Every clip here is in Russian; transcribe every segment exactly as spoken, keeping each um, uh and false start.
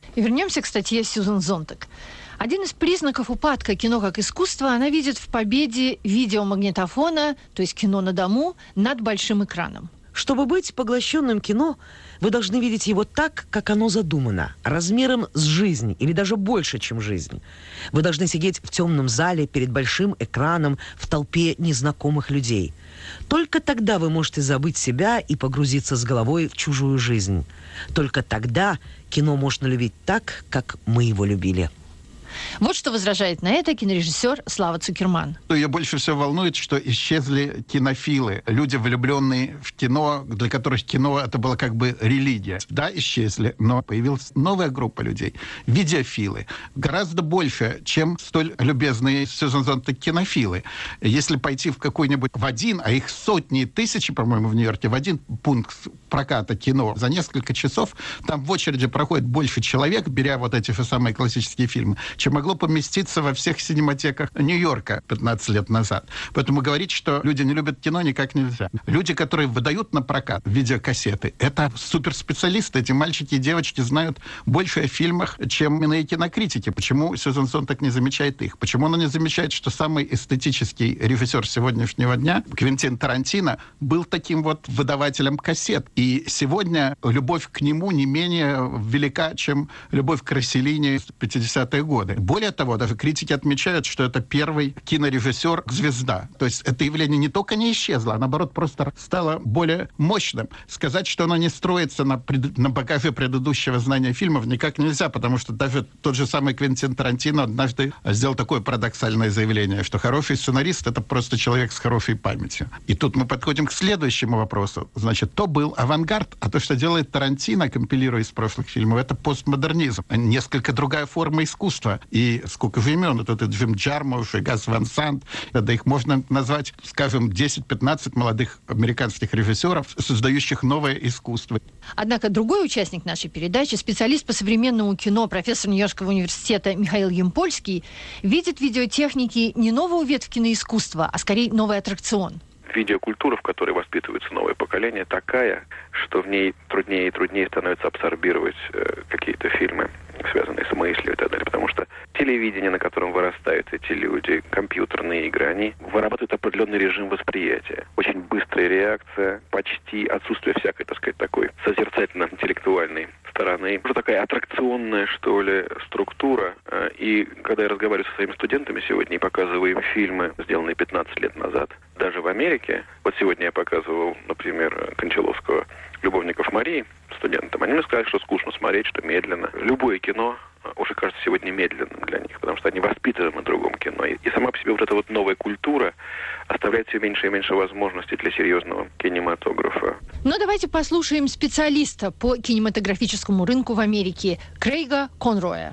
И вернемся к статье Сьюзан Зонтаг. Один из признаков упадка кино как искусства она видит в победе видеомагнитофона, то есть кино на дому, над большим экраном. Чтобы быть поглощенным кино, вы должны видеть его так, как оно задумано, размером с жизнь или даже больше, чем жизнь. Вы должны сидеть в темном зале перед большим экраном в толпе незнакомых людей. Только тогда вы можете забыть себя и погрузиться с головой в чужую жизнь. Только тогда кино можно любить так, как мы его любили. Вот что возражает на это кинорежиссер Слава Цукерман. Ее больше всего волнует, что исчезли кинофилы. Люди, влюбленные в кино, для которых кино это была как бы религия. Да, исчезли, но появилась новая группа людей. Видеофилы. Гораздо больше, чем столь любезные Сьюзан Зонтаг кинофилы. Если пойти в какой-нибудь, в один, а их сотни и тысячи, по-моему, в Нью-Йорке, в один пункт проката кино за несколько часов, там в очереди проходит больше человек, беря вот эти же самые классические фильмы, чем могло поместиться во всех синематеках Нью-Йорка пятнадцать лет назад. Поэтому говорить, что люди не любят кино, никак нельзя. Люди, которые выдают на прокат видеокассеты, это суперспециалисты. Эти мальчики и девочки знают больше о фильмах, чем иные кинокритики. Почему Сьюзан Зонтаг не замечает их? Почему она не замечает, что самый эстетический режиссер сегодняшнего дня, Квентин Тарантино, был таким вот выдавателем кассет. И сегодня любовь к нему не менее велика, чем любовь к Росселлини в пятидесятые годы. Более того, даже критики отмечают, что это первый кинорежиссер-звезда. То есть это явление не только не исчезло, а наоборот просто стало более мощным. Сказать, что оно не строится на, пред... на багаже предыдущего знания фильмов, никак нельзя, потому что даже тот же самый Квентин Тарантино однажды сделал такое парадоксальное заявление, что хороший сценарист — это просто человек с хорошей памятью. И тут мы подходим к следующему вопросу. Значит, то был авангард, а то, что делает Тарантино, компилируя из прошлых фильмов, это постмодернизм. Несколько другая форма искусства. И сколько же имен? Это Джим Джармуш и Гас Ван Sant. Да их можно назвать, скажем, десять-пятнадцать молодых американских режиссеров, создающих новое искусство. Однако другой участник нашей передачи, специалист по современному кино, профессор Нью-Йоркского университета Михаил Ямпольский, видит в видеотехнике не новую ветвь киноискусства, а скорее новый аттракцион. Видеокультура, в которой воспитывается новое поколение, такая, что в ней труднее и труднее становится абсорбировать э, какие-то фильмы, связанные с мыслью и так далее. Потому что телевидение, на котором вырастают эти люди, компьютерные игры, они вырабатывают определенный режим восприятия. Очень быстрая реакция, почти отсутствие всякой, так сказать, такой созерцательно-интеллектуальной стороны. Уже такая аттракционная, что ли, структура. И когда я разговариваю со своими студентами сегодня и показываю им фильмы, сделанные пятнадцать лет назад, даже в Америке, вот сегодня я показывал, например, Кончаловского «Любовников Марии» студентам, они мне сказали, что скучно смотреть, что медленно. Любое кино уже кажется сегодня медленным для них, потому что они воспитаны на другом кино. И, и сама по себе вот эта вот новая культура оставляет все меньше и меньше возможностей для серьезного кинематографа. Но давайте послушаем специалиста по кинематографическому рынку в Америке Крейга Конроя.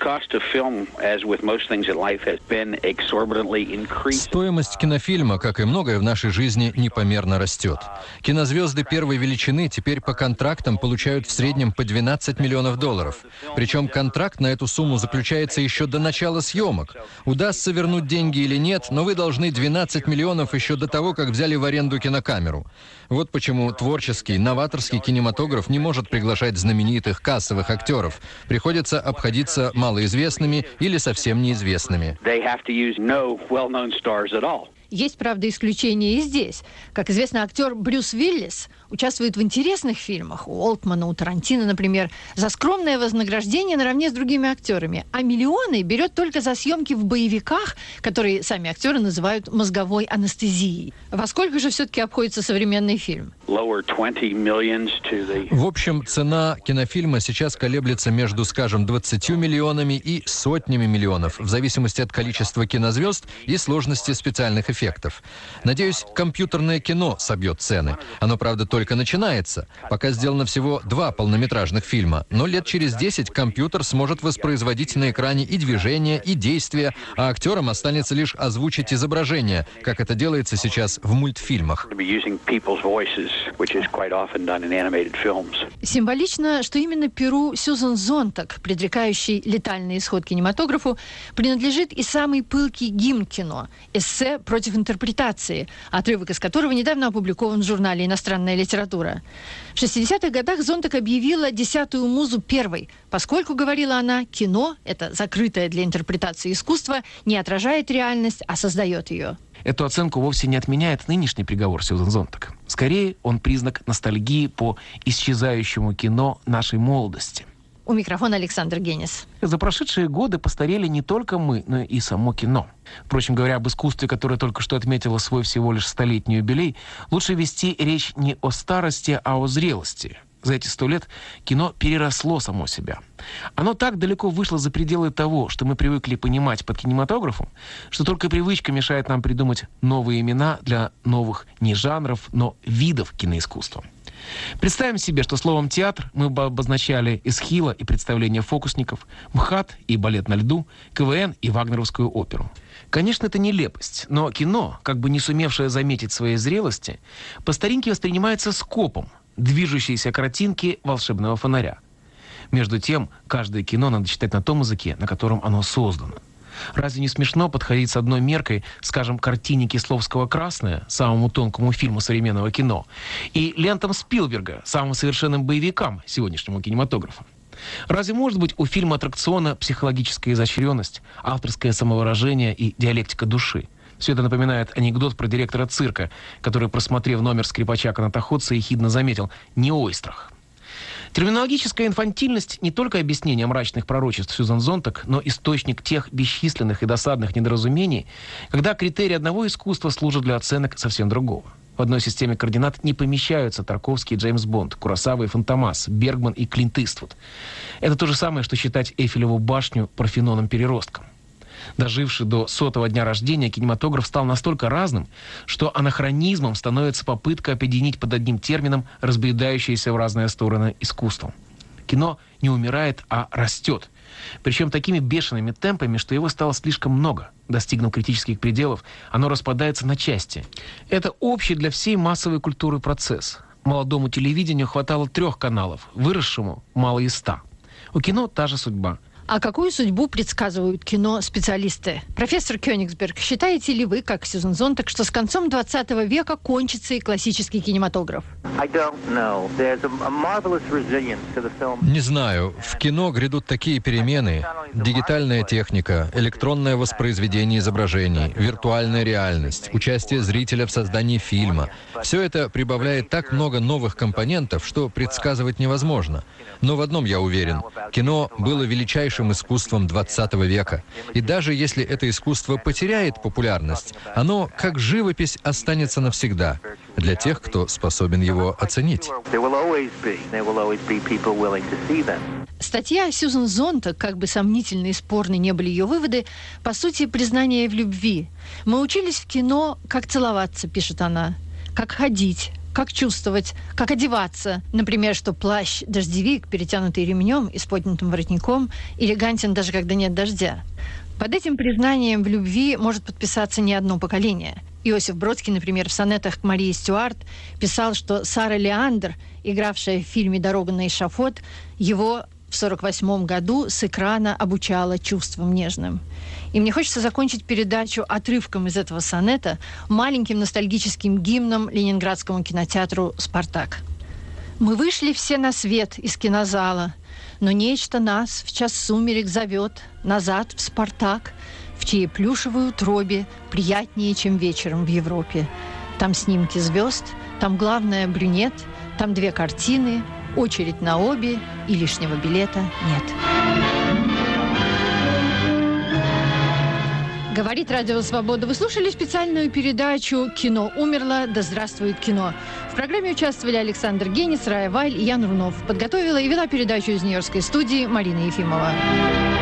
Стоимость кинофильма, как и многое в нашей жизни, непомерно растет. Кинозвезды первой величины теперь по контрактам получают в среднем по двенадцать миллионов долларов. Причем контракт на эту сумму заключается еще до начала съемок. Удастся вернуть деньги или нет, но вы должны двенадцать миллионов еще до того, как взяли в аренду кинокамеру. Вот почему творческий, новаторский кинематограф не может приглашать знаменитых кассовых актеров. Приходится обходиться малоизвестными или совсем неизвестными. Есть, правда, исключения и здесь. Как известно, актер Брюс Уиллис участвует в интересных фильмах, у Олтмана, у Тарантино, например, за скромное вознаграждение наравне с другими актерами. А миллионы берет только за съемки в боевиках, которые сами актеры называют мозговой анестезией. Во сколько же все-таки обходится современный фильм? В общем, цена кинофильма сейчас колеблется между, скажем, двадцатью миллионами и сотнями миллионов, в зависимости от количества кинозвезд и сложности специальных эффектов. Надеюсь, компьютерное кино собьет цены. Оно, правда, только начинается. Пока сделано всего два полнометражных фильма, но лет через десять компьютер сможет воспроизводить на экране и движения, и действия, а актерам останется лишь озвучить изображение, как это делается сейчас в мультфильмах. Символично, что именно перу Сьюзан Зонтаг, предрекающий летальный исход кинематографу, принадлежит и самый пылкий гимн кино – эссе «Против интерпретации», отрывок из которого недавно опубликован в журнале «Иностранная литература». литература. В шестидесятых годах Зонтак объявила десятую музу первой, поскольку, говорила она, кино, это закрытое для интерпретации искусство, не отражает реальность, а создает ее. Эту оценку вовсе не отменяет нынешний приговор Сьюзан Зонтак. Скорее, он признак ностальгии по исчезающему кино нашей молодости. У микрофона Александр Генис. За прошедшие годы постарели не только мы, но и само кино. Впрочем, говоря об искусстве, которое только что отметило свой всего лишь столетний юбилей, лучше вести речь не о старости, а о зрелости. За эти сто лет кино переросло само себя. Оно так далеко вышло за пределы того, что мы привыкли понимать под кинематографом, что только привычка мешает нам придумать новые имена для новых не жанров, но видов киноискусства. Представим себе, что словом «театр» мы бы обозначали эсхила и представление фокусников, МХАТ и балет на льду, КВН и вагнеровскую оперу. Конечно, это нелепость, но кино, как бы не сумевшее заметить своей зрелости, по старинке воспринимается скопом, движущейся картинки волшебного фонаря. Между тем, каждое кино надо читать на том языке, на котором оно создано. Разве не смешно подходить с одной меркой, скажем, картине Кисловского «Красное», самому тонкому фильму современного кино, и лентам Спилберга, самым совершенным боевикам сегодняшнего кинематографа? Разве может быть у фильма аттракциона психологическая изощренность, авторское самовыражение и диалектика души? Все это напоминает анекдот про директора цирка, который, просмотрев номер скрипача-канатоходца, ехидно заметил «не ойстрах». Терминологическая инфантильность не только объяснение мрачных пророчеств Сьюзан Зонтак, но источник тех бесчисленных и досадных недоразумений, когда критерии одного искусства служат для оценок совсем другого. В одной системе координат не помещаются Тарковский и Джеймс Бонд, Куросава и Фантомас, Бергман и Клинт Иствуд. Это то же самое, что считать Эйфелеву башню Парфеноном-переростком. Доживший до сотого дня рождения, кинематограф стал настолько разным, что анахронизмом становится попытка объединить под одним термином разбредающееся в разные стороны искусство. Кино не умирает, а растет. Причем такими бешеными темпами, что его стало слишком много. Достигнув критических пределов, оно распадается на части. Это общий для всей массовой культуры процесс. Молодому телевидению хватало трех каналов, выросшему мало и ста. У кино та же судьба. А какую судьбу предсказывают кино специалисты? Профессор Кёнигсберг, считаете ли вы, как Сьюзан Зонтак, что с концом двадцатого века кончится и классический кинематограф? Не знаю. В кино грядут такие перемены. Дигитальная техника, электронное воспроизведение изображений, виртуальная реальность, участие зрителя в создании фильма. Все это прибавляет так много новых компонентов, что предсказывать невозможно. Но в одном я уверен. Кино было величайшим искусством двадцатого века. И даже если это искусство потеряет популярность, оно, как живопись, останется навсегда для тех, кто способен его оценить. Статья Сьюзан Зонтак, как бы сомнительны и спорны не были ее выводы, по сути, признание в любви. «Мы учились в кино, как целоваться», пишет она, «как ходить, как чувствовать, как одеваться. Например, что плащ-дождевик, перетянутый ремнем и с поднятым воротником, элегантен даже когда нет дождя». Под этим признанием в любви может подписаться не одно поколение. Иосиф Бродский, например, в сонетах к Марии Стюарт писал, что Сара Леандр, игравшая в фильме «Дорога на эшафот», его в сорок восьмом году с экрана обучала чувствам нежным. И мне хочется закончить передачу отрывком из этого сонета, маленьким ностальгическим гимном Ленинградскому кинотеатру «Спартак». «Мы вышли все на свет из кинозала, но нечто нас в час сумерек зовет назад в Спартак, в чьей плюшевой утробе приятнее, чем вечером в Европе. Там снимки звезд, там главное брюнет, там две картины, очередь на обе, и лишнего билета нет». Говорит Радио Свобода. Вы слушали специальную передачу «Кино умерло, да здравствует кино». В программе участвовали Александр Генис, Рая Вайль и Ян Рунов. Подготовила и вела передачу из Нью-Йоркской студии Марина Ефимова.